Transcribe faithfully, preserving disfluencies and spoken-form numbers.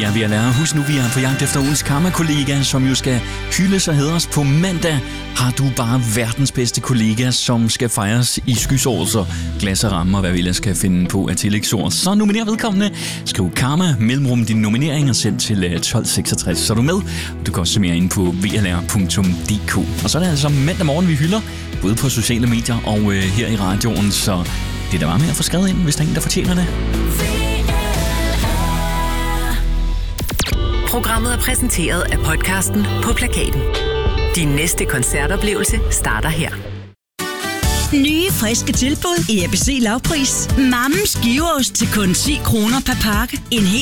er ved at lære. Husk nu, vi er på jagt efter ugens karma-kollega, som jo skal hyldes og hædres på mandag. Har du bare verdens bedste kollega, som skal fejres i skysår, så glas og rammer, hvad vi ellers skal finde på af tillægsord. Så nominer vedkommende. Skriv karma, mellemrum din nominering og send til tolv seksogtres, så er du med. Du kan også se mere ind på v l r punktum d k. Og så er det altså mandag morgen, vi hylder, både på sociale medier og øh, her i radioen, så det er da bare med at få skrevet ind, hvis der er en, der fortjener det. Programmet er præsenteret af podcasten På Plakaten. Din næste koncertoplevelse starter her. Nye, friske tilbud i A B C Lavpris. Mammens giveost til kun ti kroner per pakke. En hel